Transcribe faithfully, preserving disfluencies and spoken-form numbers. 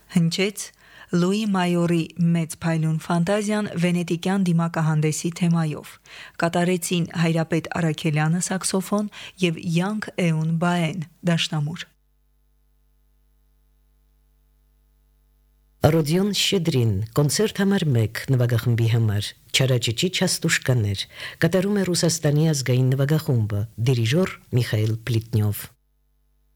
Հնչեց Լուի Մայորի մեծ փայլուն ֆանտազիան վենետիկյան դիմակահանդեսի թեմայով։ Կատարեցին Հայրապետ Առաքելյանը սաքսոֆոն եւ Յանք Էուն Բաեն դաշնամուր։ Ռոդիոն Շեդրին կոնցերտ համար մեկ նվագախմբի համար Չարաճճի Չաստուշկաներ կատարում է Ռուսաստանի ազգային նվագախումբը դիրիժոր Միխայել Պլիտնյով։